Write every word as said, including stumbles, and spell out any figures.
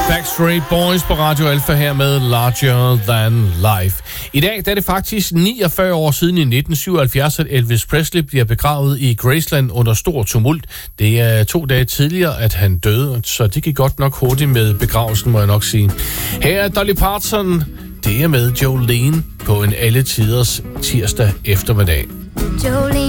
Backstreet Boys på Radio Alpha her med Larger Than Life. I dag der er det faktisk niogfyrre år siden i nitten syvoghalvfjerds, at Elvis Presley bliver begravet i Graceland under stor tumult. Det er to dage tidligere, at han døde, så det gik godt nok hurtigt med begravelsen, må jeg nok sige. Her er Dolly Parton, det er med Jolene på en alle tiders tirsdag eftermiddag. Jolene.